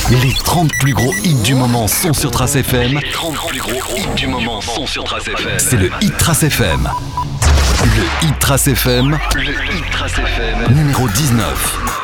Les 30 plus gros hits du moment sont sur Trace FM. Les 30 plus gros hits du moment sont sur Trace FM. C'est le Hit Trace FM. Le Hit Trace FM. Le Hit Trace FM. Numéro 19.